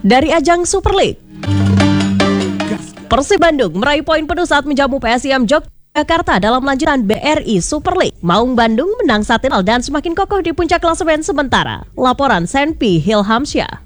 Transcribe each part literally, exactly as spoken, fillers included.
Dari ajang Super League, Persib Bandung meraih poin penuh saat menjamu P S I M Yogyakarta dalam lanjutan B R I Super League. Maung Bandung menang satu nol dan semakin kokoh di puncak klasemen sementara. Laporan Senpi Hilhamsyah.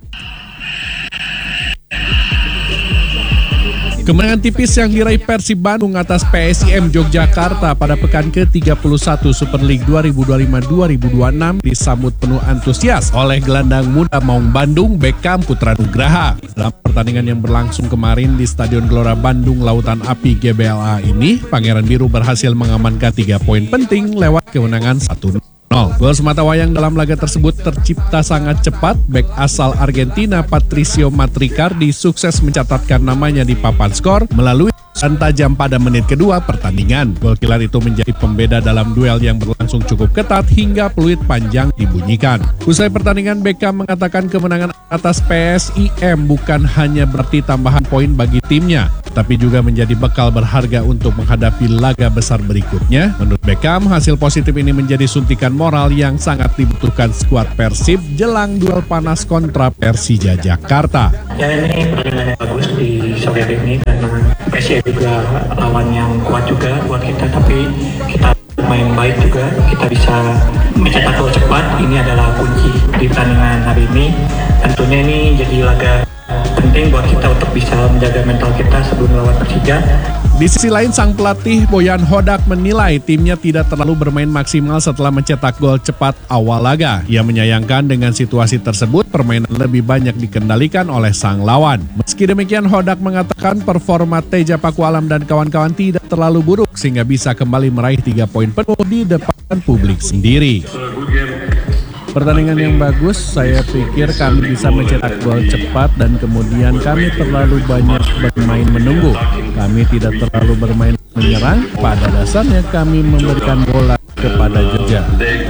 Kemenangan tipis yang diraih Persib Bandung atas P S I M Yogyakarta pada pekan ke tiga puluh satu Super League dua ribu dua puluh lima dua ribu dua puluh enam disambut penuh antusias oleh gelandang muda Maung Bandung Beckham Putra Nugraha. Dalam pertandingan yang berlangsung kemarin di Stadion Gelora Bandung Lautan Api G B L A ini, Pangeran Biru berhasil mengamankan tiga poin penting lewat kemenangan satu nol. Gol sematawayang dalam laga tersebut tercipta sangat cepat. Bek asal Argentina Patricio Matricardi sukses mencatatkan namanya di papan skor melalui dan tajam pada menit kedua pertandingan. Gol kilat itu menjadi pembeda dalam duel yang berlangsung cukup ketat hingga peluit panjang dibunyikan. Usai pertandingan, Beckham mengatakan kemenangan atas P S I M bukan hanya berarti tambahan poin bagi timnya, tapi juga menjadi bekal berharga untuk menghadapi laga besar berikutnya. Menurut Beckham, hasil positif ini menjadi suntikan moral yang sangat dibutuhkan skuad Persib jelang duel panas kontra Persija Jakarta. Ya, ini pertandingan yang bagus di sore hari ini karena P S I M juga lawan yang kuat juga buat kita, tapi kita main baik juga, kita bisa mencetak gol cepat. Ini adalah kunci di pertandingan hari ini. Tentunya ini jadi laga penting buat kita untuk bisa menjaga mental kita sebelum melawan Persija. Di sisi lain, sang pelatih Boyan Hodak menilai timnya tidak terlalu bermain maksimal setelah mencetak gol cepat awal laga. Ia menyayangkan dengan situasi tersebut, permainan lebih banyak dikendalikan oleh sang lawan. Meski demikian, Hodak mengatakan performa Teja Pakualam dan kawan-kawan tidak terlalu buruk sehingga bisa kembali meraih tiga poin penuh di depan publik sendiri. Pertandingan yang bagus, saya pikir kami bisa mencetak gol cepat dan kemudian kami terlalu banyak bermain menunggu. Kami tidak terlalu bermain menyerang, pada dasarnya kami memberikan bola kepada Jogja.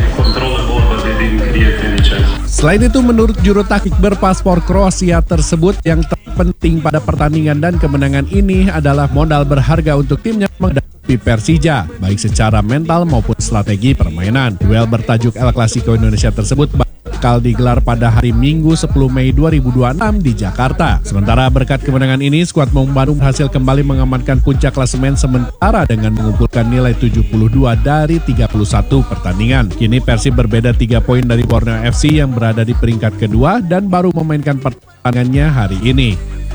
Selain itu, menurut juru taktik berpaspor Kroasia tersebut, yang terpenting pada pertandingan dan kemenangan ini adalah modal berharga untuk timnya menghadapi Persija, baik secara mental maupun strategi permainan. Duel bertajuk El Clasico Indonesia tersebut bakal digelar pada hari Minggu sepuluh Mei dua ribu dua puluh enam di Jakarta. Sementara berkat kemenangan ini, skuad Maung Bandung berhasil kembali mengamankan puncak klasemen sementara dengan mengumpulkan nilai tujuh puluh dua dari tiga puluh satu pertandingan. Kini Persib berbeda tiga poin dari Borneo F C yang berada di peringkat kedua dan baru memainkan pertandingannya hari ini.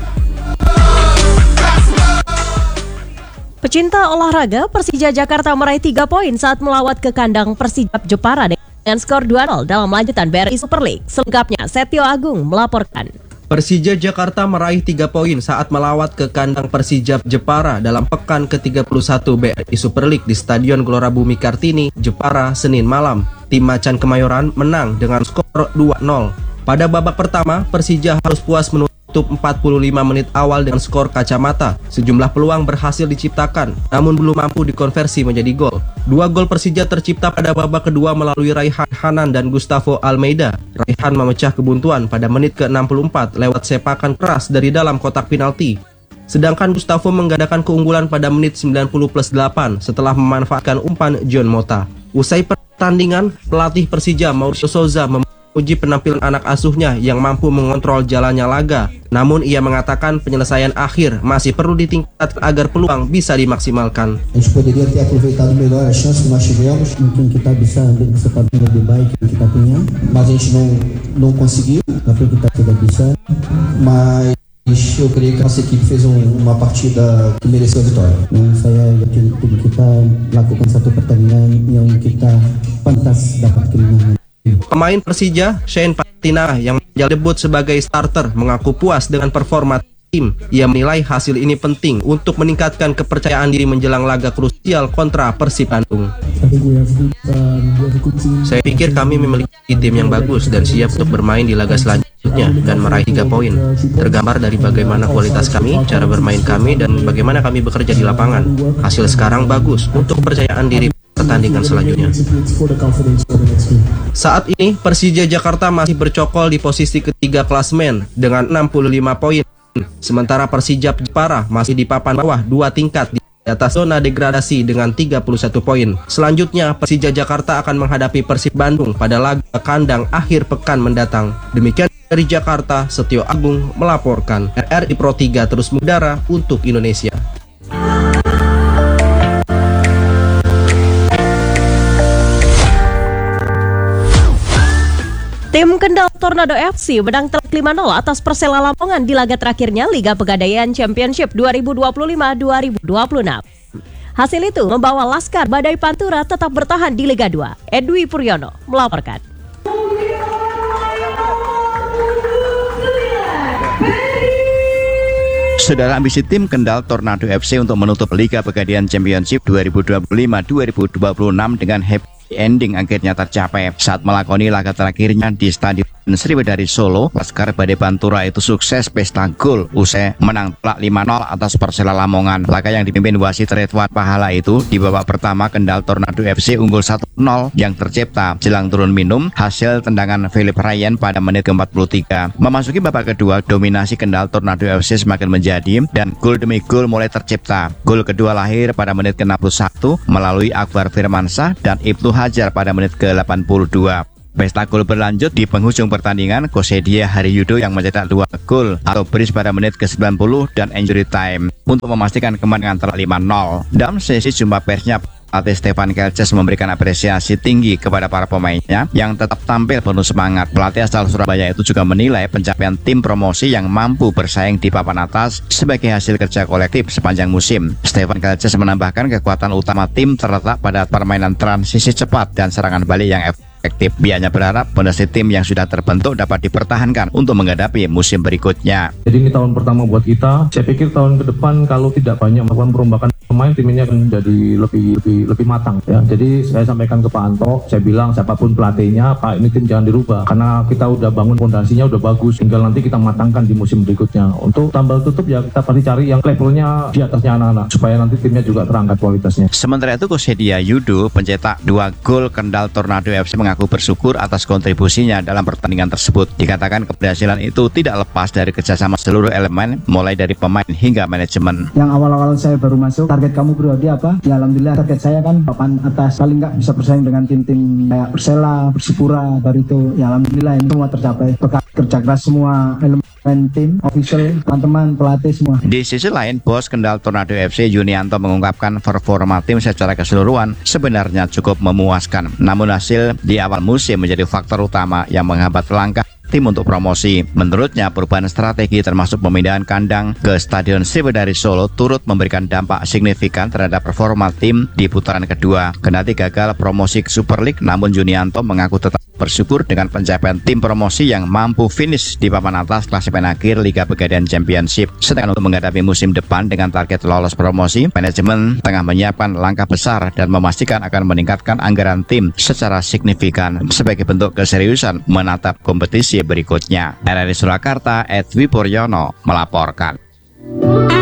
Pecinta olahraga, Persija Jakarta meraih tiga poin saat melawat ke kandang Persijap Jepara dengan skor dua nol dalam lanjutan B R I Super League. Selengkapnya, Setio Agung melaporkan. Persija Jakarta meraih tiga poin saat melawat ke kandang Persijap Jepara dalam pekan ke tiga puluh satu B R I Super League di Stadion Gelora Bumi Kartini, Jepara, Senin malam. Tim Macan Kemayoran menang dengan skor dua nol. Pada babak pertama, Persija harus puas menutup empat puluh lima menit awal dengan skor kacamata. Sejumlah peluang berhasil diciptakan, namun belum mampu dikonversi menjadi gol. Dua gol Persija tercipta pada babak kedua melalui Raihan Hanan dan Gustavo Almeida. Raihan memecah kebuntuan pada menit ke enam puluh empat lewat sepakan keras dari dalam kotak penalti. Sedangkan Gustavo menggandakan keunggulan pada menit sembilan puluh plus delapan setelah memanfaatkan umpan John Mota. Usai pertandingan, pelatih Persija Mauricio Souza uji penampilan anak asuhnya yang mampu mengontrol jalannya laga. Namun ia mengatakan penyelesaian akhir masih perlu ditingkatkan agar peluang bisa dimaksimalkan. Mungkin kita bisa ambil kesempatan lebih baik yang kita punya, mas a gente não não conseguiu, tapi kita tidak bisa. Mas eu creio que a nossa equipe fez um, uma partida que mereceu a vitória. Dan saya yakin tim kita lakukan satu pertandingan yang kita pantas dapat kemenangan. Pemain Persija, Shane Patina, yang menjalani debut sebagai starter, mengaku puas dengan performa tim. Ia menilai hasil ini penting untuk meningkatkan kepercayaan diri menjelang laga krusial kontra Persib Bandung. Saya pikir kami memiliki tim yang bagus dan siap untuk bermain di laga selanjutnya dan meraih tiga poin. Tergambar dari bagaimana kualitas kami, cara bermain kami, dan bagaimana kami bekerja di lapangan. Hasil sekarang bagus untuk kepercayaan diri pertandingan selanjutnya. Saat ini, Persija Jakarta masih bercokol di posisi ketiga klasemen dengan enam puluh lima poin. Sementara Persijap Jepara masih di papan bawah dua tingkat di atas zona degradasi dengan tiga puluh satu poin. Selanjutnya, Persija Jakarta akan menghadapi Persib Bandung pada laga kandang akhir pekan mendatang. Demikian Dari Jakarta, Setio Agung melaporkan. R R I Pro tiga terus mengudara untuk Indonesia. Tim Kendal Tornado F C menang telak lima nol atas Persela Lamongan di laga terakhirnya Liga Pegadaian Championship dua ribu dua puluh lima dua ribu dua puluh enam. Hasil itu membawa Laskar Badai Pantura tetap bertahan di Liga dua. Edwi Puryono melaporkan. Saudara, ambisi tim Kendal Tornado F C untuk menutup Liga Pegadaian Championship dua ribu dua puluh lima dua ribu dua puluh enam dengan happy ending akhirnya tercapai saat melakoni laga terakhirnya di Stadion Sriwedari Solo. Laskar Badai Pantura itu sukses pesta gol usai menang telak lima nol atas Persela Lamongan. Laga yang dipimpin wasit Ridwan Pahala itu di babak pertama Kendal Tornado F C unggul satu nol yang tercipta jelang turun minum hasil tendangan Philip Ryan pada menit ke empat puluh tiga. Memasuki babak kedua, dominasi Kendal Tornado F C semakin menjadi dan gol demi gol mulai tercipta. Gol kedua lahir pada menit ke enam puluh satu melalui Akbar Firmansyah dan Ibnu Hajar pada menit ke delapan puluh dua. Pesta gol berlanjut di penghujung pertandingan. Kosedia Hariyudo yang mencetak dua gol atau brace pada menit ke sembilan puluh dan injury time untuk memastikan kemenangan telak lima nol. Dalam sesi jumpa persnya, pelatih Stefan Kelces memberikan apresiasi tinggi kepada para pemainnya yang tetap tampil penuh semangat. Pelatih asal Surabaya itu juga menilai pencapaian tim promosi yang mampu bersaing di papan atas sebagai hasil kerja kolektif sepanjang musim. Stefan Kelces menambahkan kekuatan utama tim terletak pada permainan transisi cepat dan serangan balik yang efektif. Pihaknya berharap fondasi tim yang sudah terbentuk dapat dipertahankan untuk menghadapi musim berikutnya. Jadi ini tahun pertama buat kita. Saya pikir tahun ke depan kalau tidak banyak melakukan perombakan pemain, tim ini akan jadi lebih lebih lebih matang ya. Jadi saya sampaikan ke Pak Anto, saya bilang siapapun pelatihnya, Pak, ini tim jangan dirubah karena kita udah bangun fondasinya udah bagus. Tinggal nanti kita matangkan di musim berikutnya. Untuk tambal tutup ya kita pasti cari yang levelnya di atasnya anak-anak supaya nanti timnya juga terangkat kualitasnya. Sementara itu Kosedia Yudo, pencetak dua gol Kendal Tornado F C, mengaku bersyukur atas kontribusinya dalam pertandingan tersebut. Dikatakan keberhasilan itu tidak lepas dari kerjasama seluruh elemen, mulai dari pemain hingga manajemen. Yang awal-awal saya baru masuk, target kamu pribadi apa? Ya alhamdulillah target saya kan papan atas, paling nggak bisa bersaing dengan tim-tim kayak Persela, Persipura, Barito. Ya alhamdulillah ini semua tercapai. Berkat kerja keras semua elemen tim, official, teman-teman, pelatih semua. Di sisi lain, bos Kendal Tornado F C Yunianto mengungkapkan performa tim secara keseluruhan sebenarnya cukup memuaskan. Namun hasil di awal musim menjadi faktor utama yang menghambat langkah tim untuk promosi. Menurutnya, perubahan strategi termasuk pemindahan kandang ke Stadion Sriwedari Solo turut memberikan dampak signifikan terhadap performa tim di putaran kedua. Kendati gagal promosi ke Super League, namun Yunianto mengaku tetap bersyukur dengan pencapaian tim promosi yang mampu finish di papan atas klasemen akhir Liga Pegadaian Championship. Sedangkan untuk menghadapi musim depan dengan target lolos promosi, manajemen tengah menyiapkan langkah besar dan memastikan akan meningkatkan anggaran tim secara signifikan sebagai bentuk keseriusan menatap kompetisi berikutnya. R R I Surakarta, Edwi Puryono melaporkan.